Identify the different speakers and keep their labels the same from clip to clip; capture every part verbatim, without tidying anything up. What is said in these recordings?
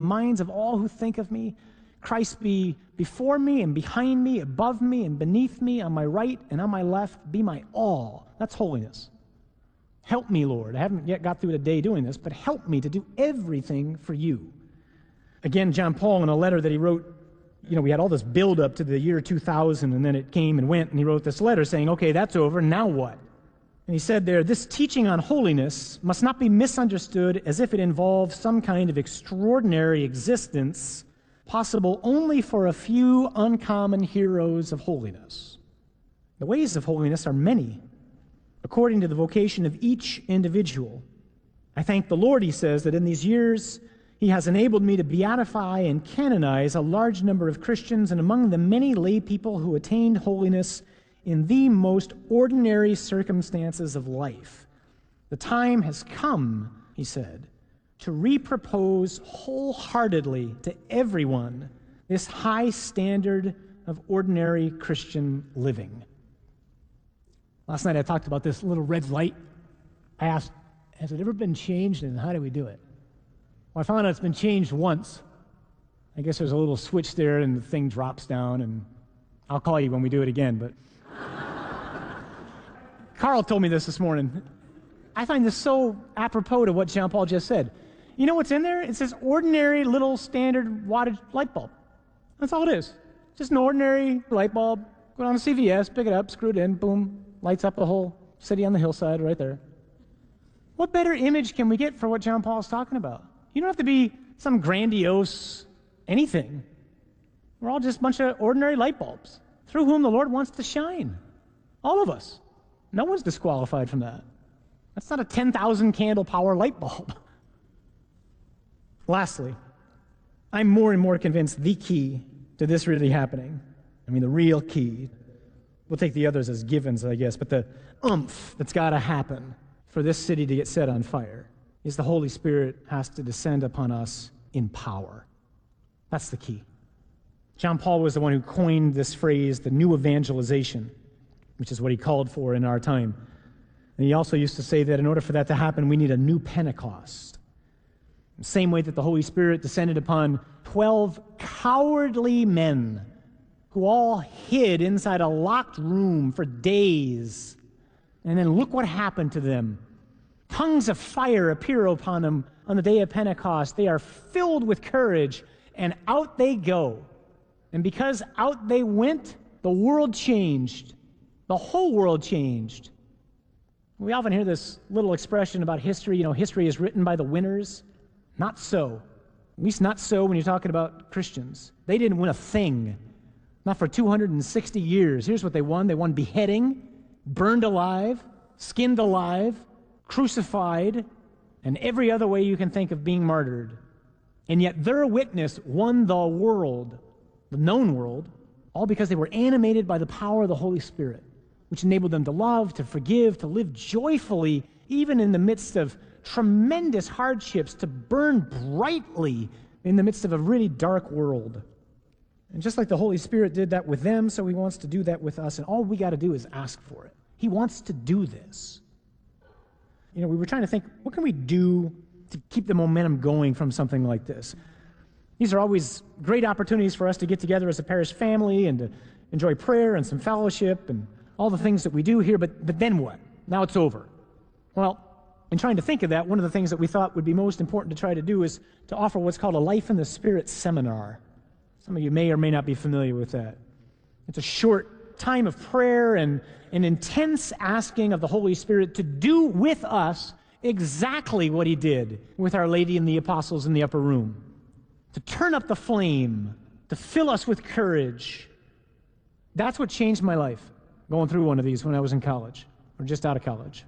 Speaker 1: minds of all who think of me. Christ be before me and behind me, above me and beneath me, on my right and on my left, be my all. That's holiness. Help me, Lord. I haven't yet got through the day doing this, but help me to do everything for you. Again, John Paul, in a letter that he wrote, you know, we had all this build-up to the year two thousand, and then it came and went, and he wrote this letter saying, okay, that's over, now what? And he said there, this teaching on holiness must not be misunderstood as if it involves some kind of extraordinary existence possible only for a few uncommon heroes of holiness. The ways of holiness are many, according to the vocation of each individual. I thank the Lord, he says, that in these years he has enabled me to beatify and canonize a large number of Christians, and among them many lay people who attained holiness in the most ordinary circumstances of life. The time has come, he said, to repropose wholeheartedly to everyone this high standard of ordinary Christian living. Last night I talked about this little red light. I asked, has it ever been changed, and how do we do it? Well, I found out it's been changed once. I guess there's a little switch there and the thing drops down, and I'll call you when we do it again. But Carl told me this this morning. I find this so apropos to what Jean Paul just said. You know what's in there? It's this ordinary little standard wattage light bulb. That's all it is. Just an ordinary light bulb. Go down to C V S, pick it up, screw it in, boom, lights up the whole city on the hillside right there. What better image can we get for what John Paul is talking about? You don't have to be some grandiose anything. We're all just a bunch of ordinary light bulbs through whom the Lord wants to shine. All of us. No one's disqualified from that. That's not a ten thousand candle power light bulb. Lastly, I'm more and more convinced the key to this really happening, I mean the real key, we'll take the others as givens, I guess, but the oomph that's got to happen for this city to get set on fire is the Holy Spirit has to descend upon us in power. That's the key. John Paul was the one who coined this phrase, the new evangelization, which is what he called for in our time. And he also used to say that in order for that to happen, we need a new Pentecost. The same way that the Holy Spirit descended upon twelve cowardly men who all hid inside a locked room for days. And then look what happened to them. Tongues of fire appear upon them on the day of Pentecost. They are filled with courage, and out they go. And because out they went, the world changed. The whole world changed. We often hear this little expression about history, you know, history is written by the winners. Not so. At least not so when you're talking about Christians. They didn't win a thing. Not for two hundred sixty years. Here's what they won. They won beheading, burned alive, skinned alive, crucified, and every other way you can think of being martyred. And yet their witness won the world, the known world, all because they were animated by the power of the Holy Spirit, which enabled them to love, to forgive, to live joyfully, even in the midst of tremendous hardships, to burn brightly in the midst of a really dark world. And just like the Holy Spirit did that with them, so he wants to do that with us, and all we got to do is ask for it. He wants to do this. You know, we were trying to think, what can we do to keep the momentum going from something like this? These are always great opportunities for us to get together as a parish family and to enjoy prayer and some fellowship and all the things that we do here, but, but then what? Now it's over. Well, in trying to think of that, one of the things that we thought would be most important to try to do is to offer what's called a Life in the Spirit seminar. Some of you may or may not be familiar with that. It's a short time of prayer and an intense asking of the Holy Spirit to do with us exactly what he did with Our Lady and the apostles in the upper room. To turn up the flame, to fill us with courage. That's what changed my life, going through one of these when I was in college, or just out of college.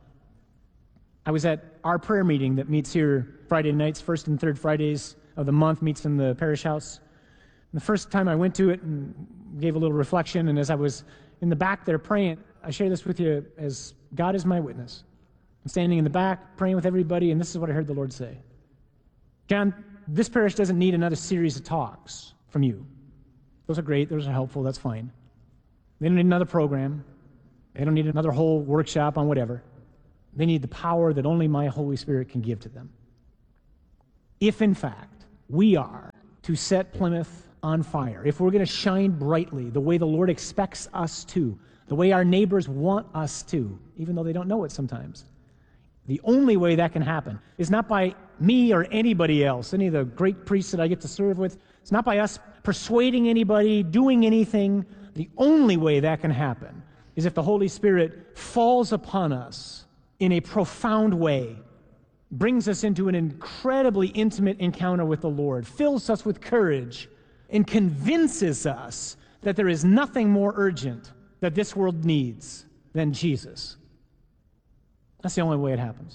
Speaker 1: I was at our prayer meeting that meets here Friday nights, first and third Fridays of the month, meets in the parish house. And the first time I went to it and gave a little reflection, and as I was in the back there praying, I share this with you as God is my witness. I'm standing in the back praying with everybody, and this is what I heard the Lord say. John, this parish doesn't need another series of talks from you. Those are great, those are helpful, that's fine. They don't need another program. They don't need another whole workshop on whatever. They need the power that only my Holy Spirit can give to them. If, in fact, we are to set Plymouth on fire, if we're going to shine brightly the way the Lord expects us to, the way our neighbors want us to, even though they don't know it sometimes, the only way that can happen is not by me or anybody else, any of the great priests that I get to serve with. It's not by us persuading anybody, doing anything. The only way that can happen is if the Holy Spirit falls upon us in a profound way, brings us into an incredibly intimate encounter with the Lord, fills us with courage, and convinces us that there is nothing more urgent that this world needs than Jesus. That's the only way it happens.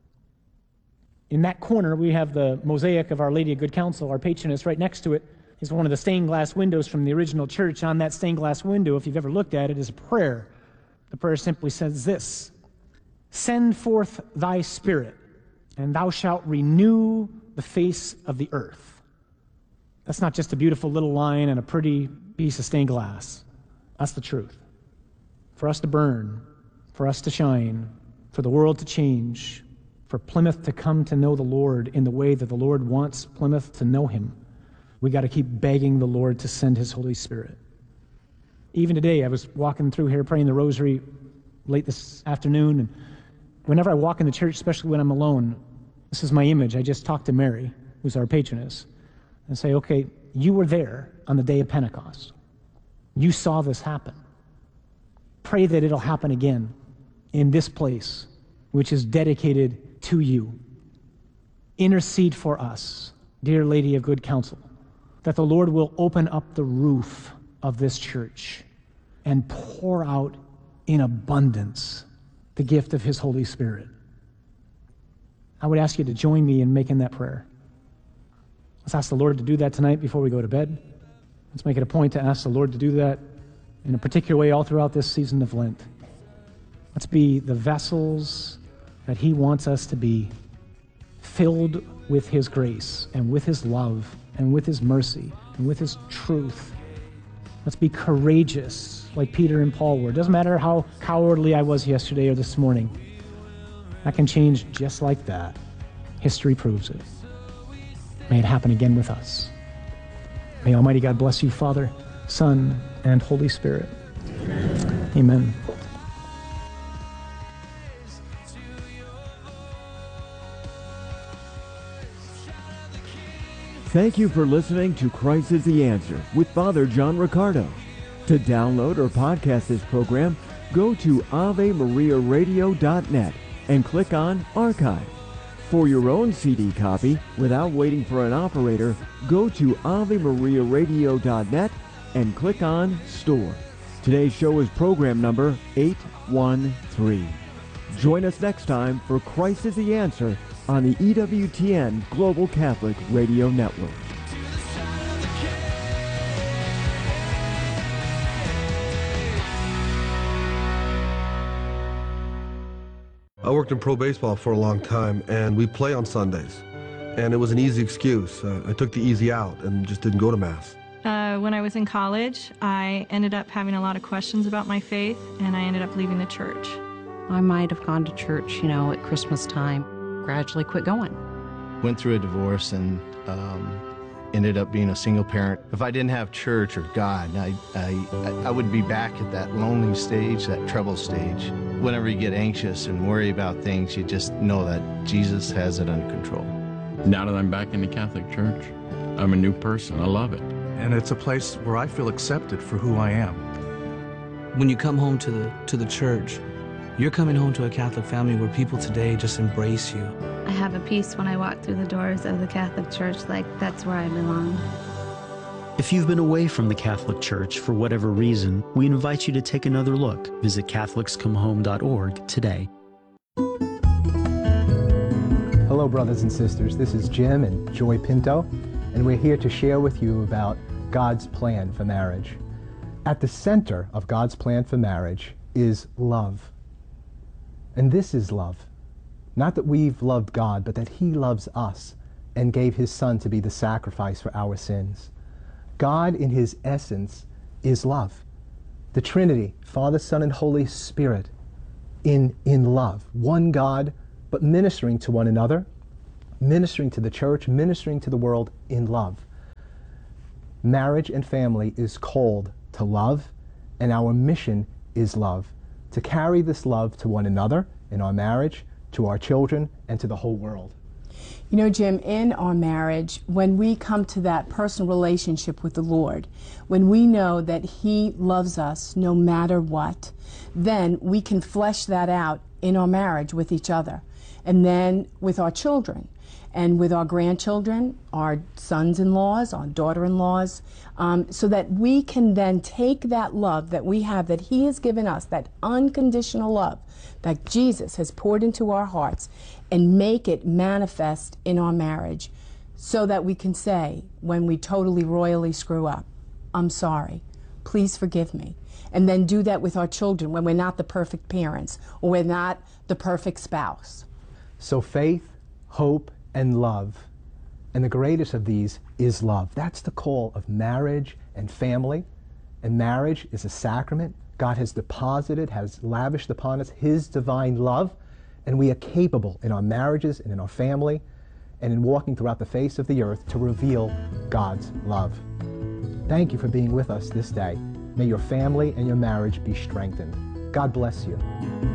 Speaker 1: In that corner, we have the mosaic of Our Lady of Good Counsel, our patroness. Right next to it is one of the stained glass windows from the original church. On that stained glass window, if you've ever looked at it, is a prayer. The prayer simply says this: "Send forth thy Spirit, and thou shalt renew the face of the earth." That's not just a beautiful little line and a pretty piece of stained glass. That's the truth. For us to burn, for us to shine, for the world to change, for Plymouth to come to know the Lord in the way that the Lord wants Plymouth to know him, we got to keep begging the Lord to send his Holy Spirit. Even today, I was walking through here praying the rosary late this afternoon, and whenever I walk in the church, especially when I'm alone, this is my image. I just talk to Mary, who's our patroness, and say, okay, you were there on the day of Pentecost. You saw this happen. Pray that it'll happen again in this place, which is dedicated to you. Intercede for us, dear Lady of Good Counsel, that the Lord will open up the roof of this church and pour out in abundance the gift of his Holy Spirit. I would ask you to join me in making that prayer. Let's ask the Lord to do that tonight before we go to bed. Let's make it a point to ask the Lord to do that in a particular way all throughout this season of Lent. Let's be the vessels that he wants us to be, filled with his grace and with his love and with his mercy and with his truth. Let's be courageous like Peter and Paul were. It doesn't matter how cowardly I was yesterday or this morning. I can change just like that. History proves it. May it happen again with us. May Almighty God bless you, Father, Son, and Holy Spirit. Amen. Amen.
Speaker 2: Thank you for listening to Christ is the Answer with Father John Riccardo. To download or podcast this program, go to ave maria radio dot net and click on Archive. For your own C D copy, without waiting for an operator, go to ave maria radio dot net and click on Store. Today's show is program number eight one three. Join us next time for Christ is the Answer on the E W T N Global Catholic Radio Network.
Speaker 3: I worked in pro baseball for a long time, and we play on Sundays. And it was an easy excuse. Uh, I took the easy out and just didn't go to Mass.
Speaker 4: Uh, when I was in college, I ended up having a lot of questions about my faith, and I ended up leaving the church.
Speaker 5: I might have gone to church, you know, at Christmas time. Gradually quit going.
Speaker 6: Went through a divorce and um, ended up being a single parent. If I didn't have church or God, I, I, I would be back at that lonely stage, that trouble stage. Whenever you get anxious and worry about things, you just know that Jesus has it under control.
Speaker 7: Now that I'm back in the Catholic Church, I'm a new person. I love it.
Speaker 8: And it's a place where I feel accepted for who I am.
Speaker 9: When you come home to the to the church, you're coming home to a Catholic family where people today just embrace you.
Speaker 10: I have a peace when I walk through the doors of the Catholic Church, like that's where I belong.
Speaker 11: If you've been away from the Catholic Church for whatever reason, we invite you to take another look. Visit Catholics Come Home dot org today.
Speaker 12: Hello, brothers and sisters. This is Jim and Joy Pinto, and we're here to share with you about God's plan for marriage. At the center of God's plan for marriage is love. And this is love. Not that we've loved God, but that he loves us and gave his Son to be the sacrifice for our sins. God in his essence is love. The Trinity, Father, Son, and Holy Spirit, in, in love. One God, but ministering to one another, ministering to the church, ministering to the world in love. Marriage and family is called to love, and our mission is love, to carry this love to one another in our marriage, to our children, and to the whole world.
Speaker 13: You know, Jim, in our marriage, when we come to that personal relationship with the Lord, when we know that He loves us no matter what, then we can flesh that out in our marriage with each other, and then with our children, and with our grandchildren, our sons-in-laws, our daughter-in-laws, um, so that we can then take that love that we have, that He has given us, that unconditional love that Jesus has poured into our hearts, and make it manifest in our marriage, so that we can say, when we totally royally screw up, I'm sorry, please forgive me. And then do that with our children when we're not the perfect parents, or we're not the perfect spouse.
Speaker 12: So faith, hope, and love, and the greatest of these is love. That's the call of marriage and family. And marriage is a sacrament. God has deposited, has lavished upon us His divine love, and we are capable in our marriages and in our family and in walking throughout the face of the earth to reveal God's love. Thank you for being with us this day. May your family and your marriage be strengthened. God bless you.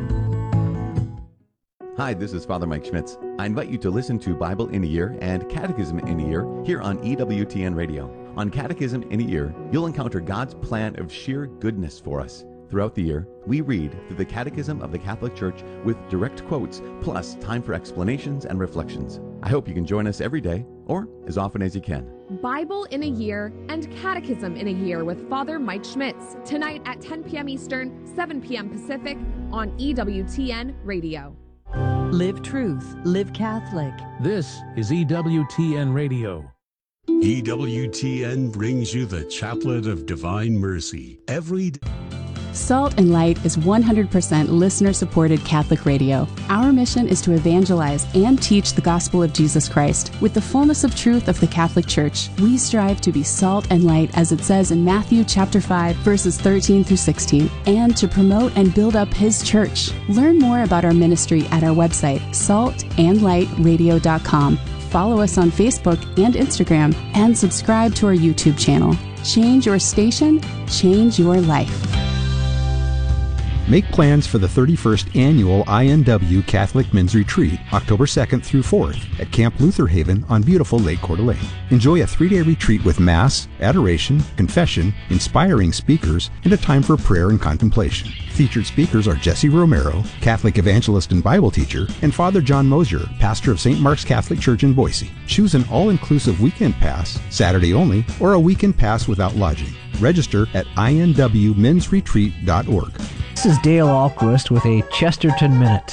Speaker 14: Hi, this is Father Mike Schmitz. I invite you to listen to Bible in a Year and Catechism in a Year here on E W T N Radio. On Catechism in a Year, you'll encounter God's plan of sheer goodness for us. Throughout the year, we read through the Catechism of the Catholic Church with direct quotes, plus time for explanations and reflections. I hope you can join us every day, or as often as you can.
Speaker 15: Bible in a Year and Catechism in a Year with Father Mike Schmitz, tonight at ten p.m. Eastern, seven p.m. Pacific on E W T N Radio.
Speaker 16: Live truth, live Catholic.
Speaker 17: This is E W T N Radio.
Speaker 18: E W T N brings you the Chaplet of Divine Mercy every day.
Speaker 19: Salt and Light is one hundred percent listener-supported Catholic radio. Our mission is to evangelize and teach the gospel of Jesus Christ with the fullness of truth of the Catholic Church. We strive to be salt and light, as it says in Matthew chapter five, verses thirteen through sixteen, and to promote and build up His church. Learn more about our ministry at our website, salt and light radio dot com. Follow us on Facebook and Instagram, and subscribe to our YouTube channel. Change your station, change your life.
Speaker 20: Make plans for the thirty-first Annual I N W Catholic Men's Retreat, October second through fourth, at Camp Luther Haven on beautiful Lake Coeur d'Alene. Enjoy a three-day retreat with Mass, adoration, confession, inspiring speakers, and a time for prayer and contemplation. Featured speakers are Jesse Romero, Catholic evangelist and Bible teacher, and Father John Mosier, pastor of Saint Mark's Catholic Church in Boise. Choose an all-inclusive weekend pass, Saturday only, or a weekend pass without lodging. Register at I N W mens retreat dot org.
Speaker 21: This is Dale Ahlquist with a Chesterton Minute.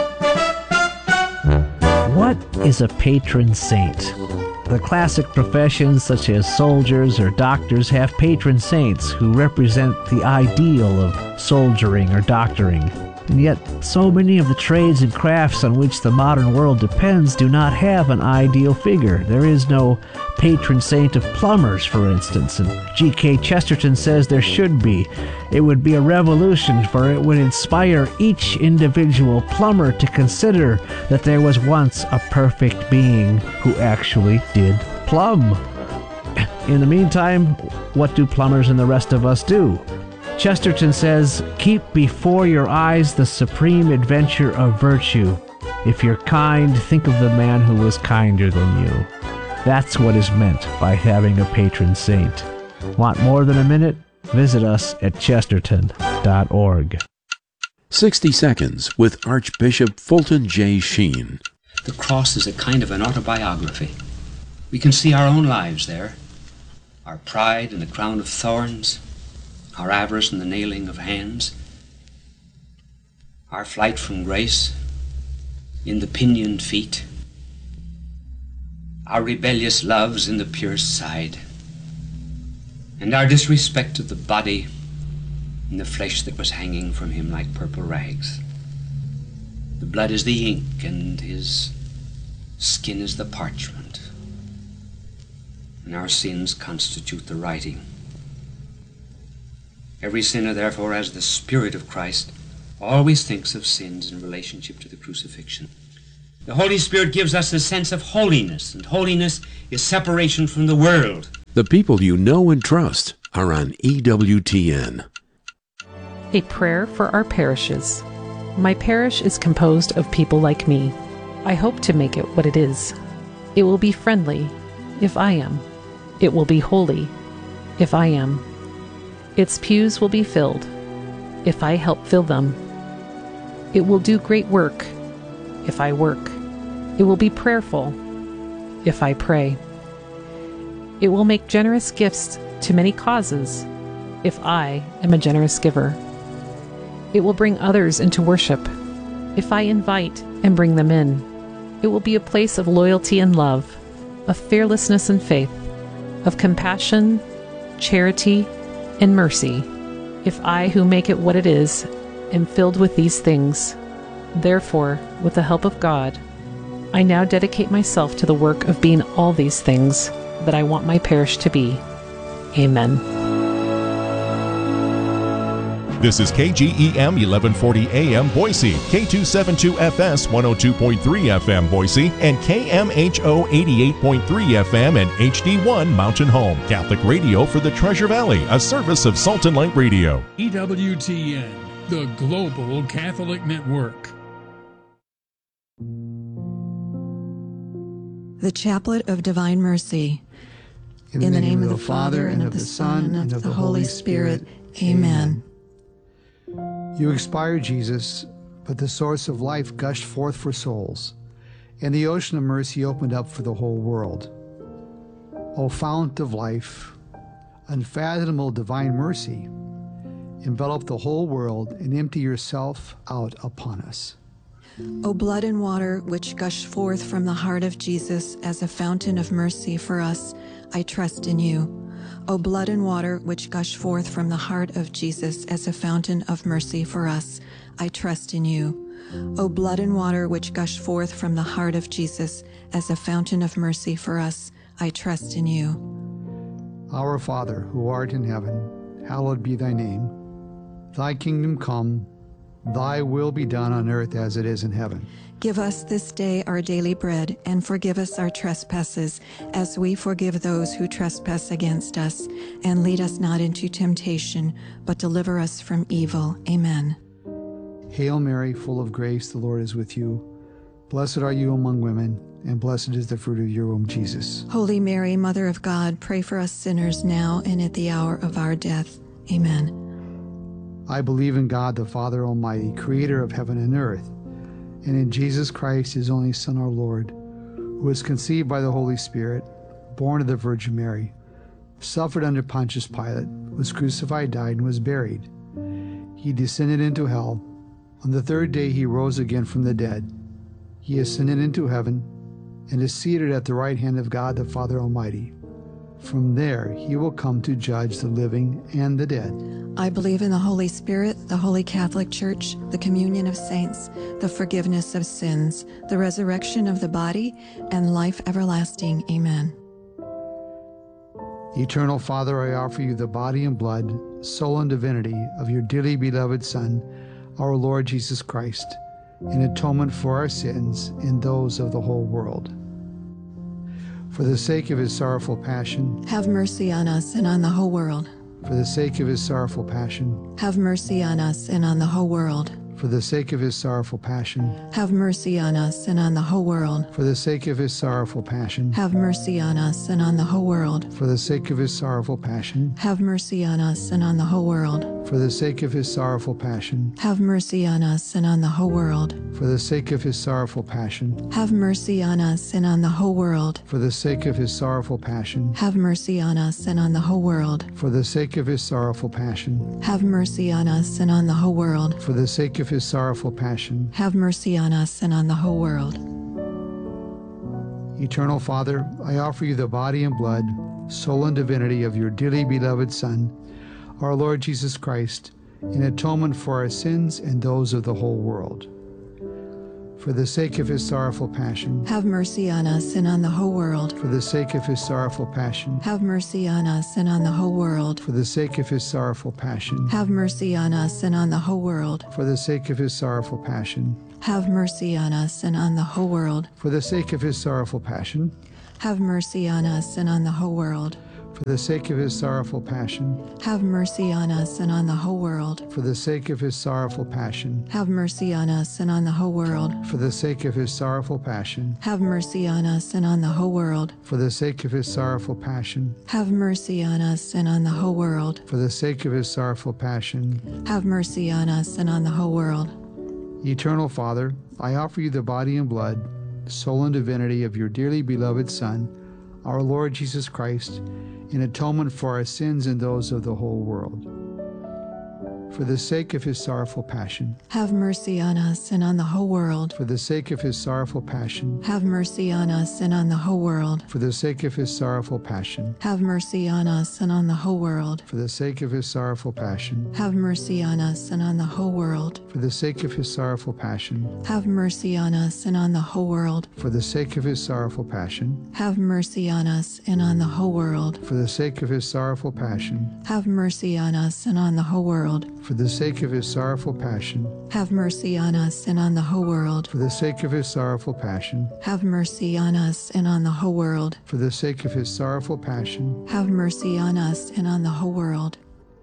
Speaker 21: What is a patron saint? The classic professions such as soldiers or doctors have patron saints who represent the ideal of soldiering or doctoring. And yet, so many of the trades and crafts on which the modern world depends do not have an ideal figure. There is no patron saint of plumbers, for instance, and G K Chesterton says there should be. It would be a revolution, for it would inspire each individual plumber to consider that there was once a perfect being who actually did plumb. In the meantime, what do plumbers and the rest of us do? Chesterton says, keep before your eyes the supreme adventure of virtue. If you're kind, think of the man who was kinder than you. That's what is meant by having a patron saint. Want more than a minute? Visit us at chesterton dot org.
Speaker 22: sixty seconds with Archbishop Fulton J. Sheen.
Speaker 23: The cross is a kind of an autobiography. We can see our own lives there. Our pride in the crown of thorns, our avarice in the nailing of hands, our flight from grace in the pinioned feet, our rebellious loves in the pierced side, and our disrespect of the body in the flesh that was hanging from him like purple rags. The blood is the ink, and his skin is the parchment, and our sins constitute the writing. Every sinner, therefore, as the Spirit of Christ, always thinks of sins in relationship to the crucifixion. The Holy Spirit gives us a sense of holiness, and holiness is separation from the world.
Speaker 22: The people you know and trust are on E W T N.
Speaker 1: A prayer for our parishes. My parish is composed of people like me. I hope to make it what it is. It will be friendly, if I am. It will be holy, if I am. Its pews will be filled, if I help fill them. It will do great work, if I work. It will be prayerful, if I pray. It will make generous gifts to many causes, if I am a generous giver. It will bring others into worship, if I invite and bring them in. It will be a place of loyalty and love, of fearlessness and faith, of compassion, charity, and mercy, if I who make it what it is am filled with these things. Therefore, with the help of God, I now dedicate myself to the work of being all these things that I want my parish to be. Amen.
Speaker 2: This is K G E M eleven forty A M Boise, K two seventy-two F S one oh two point three F M Boise, and K M H O eighty-eight point three F M and H D one Mountain Home. Catholic radio for the Treasure Valley, a service of Salt and Light Radio.
Speaker 17: E W T N, the Global Catholic Network.
Speaker 3: The Chaplet of Divine Mercy. In, In the, the name, name of the Father, and of the Son, and of the Holy Spirit. Spirit. Amen.
Speaker 24: You expired, Jesus, but the source of life gushed forth for souls, and the ocean of mercy opened up for the whole world. O fount of life, unfathomable divine mercy, envelop the whole world and empty yourself out upon us.
Speaker 3: O blood and water which gush forth from the heart of Jesus as a fountain of mercy for us, I trust in you. O blood and water which gush forth from the heart of Jesus as a fountain of mercy for us, I trust in you. O blood and water which gush forth from the heart of Jesus as a fountain of mercy for us, I trust in you.
Speaker 24: Our Father, who art in heaven, hallowed be thy name. Thy kingdom come, thy will be done on earth as it is in heaven.
Speaker 3: Give us this day our daily bread, and forgive us our trespasses, as we forgive those who trespass against us. And lead us not into temptation, but deliver us from evil. Amen.
Speaker 24: Hail Mary, full of grace, the Lord is with you. Blessed are you among women, and blessed is the fruit of your womb, Jesus.
Speaker 3: Holy Mary, Mother of God, pray for us sinners now and at the hour of our death. Amen.
Speaker 24: I believe in God, the Father Almighty, creator of heaven and earth, and in Jesus Christ, his only Son, our Lord, who was conceived by the Holy Spirit, born of the Virgin Mary, suffered under Pontius Pilate, was crucified, died, and was buried. He descended into hell. On the third day he rose again from the dead. He ascended into heaven and is seated at the right hand of God, the Father Almighty. From there he will come to judge the living and the dead.
Speaker 3: I believe in the Holy Spirit, the Holy Catholic Church, the communion of saints, the forgiveness of sins, the resurrection of the body, and life everlasting. Amen.
Speaker 24: Eternal Father, I offer you the body and blood, soul and divinity of your dearly beloved Son, our Lord Jesus Christ, in atonement for our sins and those of the whole world. For the sake of his sorrowful passion,
Speaker 3: have mercy on us and on the whole world.
Speaker 24: For the sake of his sorrowful passion,
Speaker 3: have mercy on us and on the whole world.
Speaker 24: For the sake of his sorrowful passion,
Speaker 3: have mercy on us and on the whole world.
Speaker 24: For the sake of his sorrowful passion,
Speaker 3: have mercy on us and on the whole world.
Speaker 24: For the sake of his sorrowful passion,
Speaker 3: have mercy on us and on the whole world.
Speaker 24: For the sake of his sorrowful passion,
Speaker 3: have mercy on us and on the whole world.
Speaker 24: For the sake of his sorrowful passion,
Speaker 3: have mercy on us and on the whole world.
Speaker 24: For the sake of his sorrowful passion,
Speaker 3: have mercy on us and on the whole world.
Speaker 24: For the sake of his sorrowful passion,
Speaker 3: have mercy on us and on the whole world.
Speaker 24: For the sake of his sorrowful passion,
Speaker 3: have mercy on us and on the whole world.
Speaker 24: Eternal Father, I offer you the body and blood, soul and divinity of your dearly beloved Son, our Lord Jesus Christ, in atonement for our sins and those of the whole world. For the sake of his sorrowful passion,
Speaker 3: have mercy on us and on the whole world.
Speaker 24: For the sake of his sorrowful passion,
Speaker 3: have mercy on us and on the whole world.
Speaker 24: For the sake of his sorrowful passion,
Speaker 3: have mercy on us and on the whole world.
Speaker 24: For the sake of his sorrowful passion,
Speaker 3: have mercy on us and on the whole world.
Speaker 24: For the sake of his sorrowful passion,
Speaker 3: have mercy on us and on the whole world.
Speaker 24: For the sake of his sorrowful passion.
Speaker 3: Have mercy on us and on the whole world.
Speaker 24: For the sake of his sorrowful passion.
Speaker 3: Have mercy on us and on the whole world.
Speaker 24: For the sake of his sorrowful passion.
Speaker 3: Have mercy on us and on the whole world.
Speaker 24: For the sake of his sorrowful passion.
Speaker 3: Have mercy on us and on the whole world.
Speaker 24: For the sake of his sorrowful passion.
Speaker 3: Have mercy on us and on the whole world.
Speaker 24: Eternal Father, I offer you the body and blood, soul and divinity of your dearly beloved Son, our Lord Jesus Christ, in atonement for our sins and those of the whole world. For the sake of his sorrowful passion.
Speaker 3: Have mercy on us and on the whole world.
Speaker 24: For the sake of his sorrowful passion.
Speaker 3: Have mercy on us and on the whole world.
Speaker 24: For the sake of his sorrowful passion.
Speaker 3: Have mercy on us and on the whole world.
Speaker 24: For the sake of his sorrowful passion.
Speaker 3: Have mercy on us and on the whole world.
Speaker 24: For the sake of his sorrowful passion.
Speaker 3: Have mercy on us and on the whole world.
Speaker 24: For the sake of his sorrowful passion.
Speaker 3: Have mercy on us and on the whole world.
Speaker 24: For the sake of his sorrowful passion.
Speaker 3: Have mercy on us and on the whole world.
Speaker 24: For the sake of his sorrowful passion.
Speaker 3: Have mercy on us and on the whole world.
Speaker 24: For the sake of his sorrowful passion.
Speaker 3: Have mercy on us and on the whole world.
Speaker 24: For the sake of his sorrowful passion.
Speaker 3: Have mercy on us and on the whole world.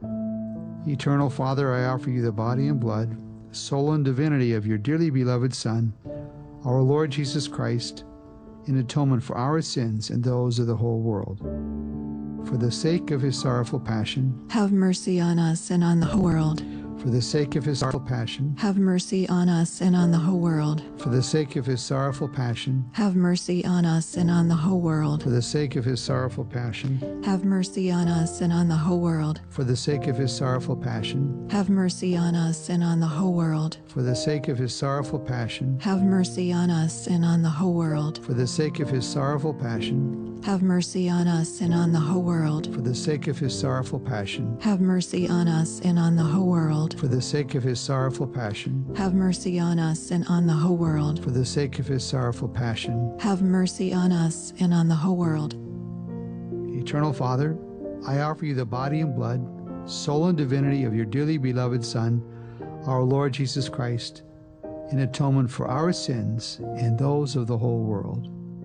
Speaker 24: Eternal Father, I offer you the body and blood, soul and divinity of your dearly beloved Son, our Lord Jesus Christ, in atonement for our sins and those of the whole world. For the sake of his sorrowful passion.
Speaker 3: Have mercy on us and on the whole world.
Speaker 24: For the sake of his sorrowful passion.
Speaker 3: Have mercy on us and on the whole world.
Speaker 24: For the sake of his sorrowful passion.
Speaker 3: Have mercy on us and on the whole world.
Speaker 24: For the sake of his sorrowful passion.
Speaker 3: Have mercy on us and on the whole world.
Speaker 24: For the sake of his sorrowful passion.
Speaker 3: Have mercy on us and on the whole world.
Speaker 24: For the sake of his sorrowful passion.
Speaker 3: Have mercy on us and on the whole world.
Speaker 24: For the sake of his sorrowful passion.
Speaker 3: Have mercy on us and on the whole world.
Speaker 24: For the sake of his sorrowful passion.
Speaker 3: Have mercy on us and on the whole world.
Speaker 24: For the sake of his sorrowful passion.
Speaker 3: Have mercy on us and on the whole world.
Speaker 24: For the sake of his sorrowful passion.
Speaker 3: Have mercy on us and on the whole world.
Speaker 24: Eternal Father, I offer you the body and blood, soul and divinity of your dearly beloved Son, our Lord Jesus Christ, in atonement for our sins and those of the whole world.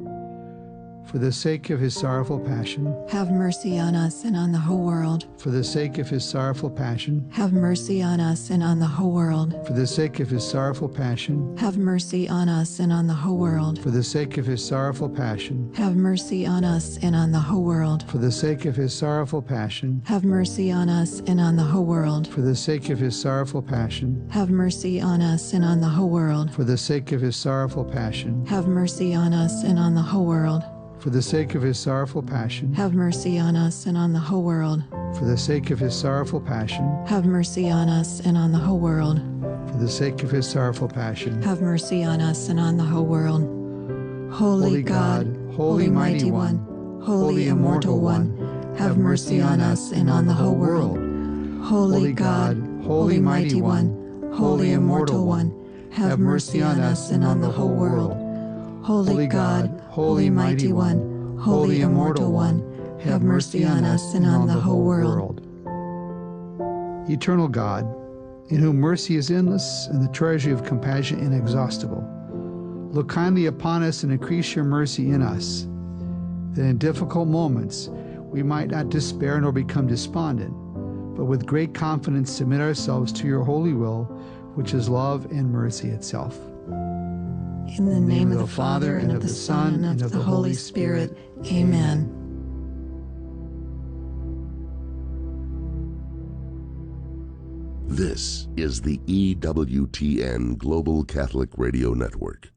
Speaker 24: For the sake of his sorrowful passion.
Speaker 3: Have mercy on us and on the whole world.
Speaker 24: For the sake of his sorrowful passion.
Speaker 3: Have mercy on us and on the whole world.
Speaker 24: For the sake of his sorrowful passion.
Speaker 3: Have mercy on us and on the whole world.
Speaker 24: For the sake of his sorrowful passion.
Speaker 3: Have mercy on us and on the whole world.
Speaker 24: For the sake of his sorrowful passion.
Speaker 3: Have mercy on us and on the whole world.
Speaker 24: For the sake of his sorrowful passion.
Speaker 3: Have mercy on us and on the whole world.
Speaker 24: For the sake of his sorrowful passion.
Speaker 3: Have mercy on us and on the whole world.
Speaker 24: For the sake of his sorrowful passion.
Speaker 3: Have mercy on us and on the whole world.
Speaker 24: For the sake of his sorrowful passion.
Speaker 3: Have mercy on us and on the whole world.
Speaker 24: For the sake of his sorrowful passion.
Speaker 3: Have mercy on us and on the whole world. Holy,
Speaker 24: Holy
Speaker 3: God,
Speaker 24: God,
Speaker 3: Holy Mighty One, Holy Immortal One, have mercy on us and on the whole world. Holy God, Holy Mighty One, Holy Immortal One, have mercy on us and on the whole world. Holy God, Holy Mighty One, Holy Immortal One, have mercy on us and on the whole world.
Speaker 24: Eternal God, in whom mercy is endless and the treasury of compassion inexhaustible, look kindly upon us and increase your mercy in us, that in difficult moments we might not despair nor become despondent, but with great confidence submit ourselves to your holy will, which is love and mercy itself.
Speaker 3: In the name of the Father, and of the Son, and of the Holy Spirit. Amen.
Speaker 4: This is the E W T N Global Catholic Radio Network.